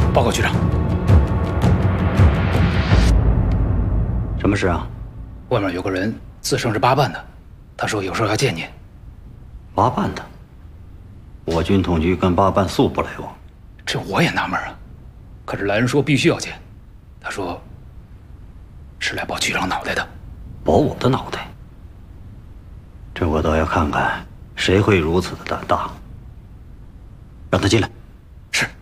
报告局长， 什么事啊？ 外面有个人自称是八办的，他说有事要见您。 八办的？我军统局跟八办素不来往。 这我也纳闷啊，可是来人说必须要见，他说是来保局长脑袋的。 保我的脑袋？这我倒要看看谁会如此的胆大。让他进来。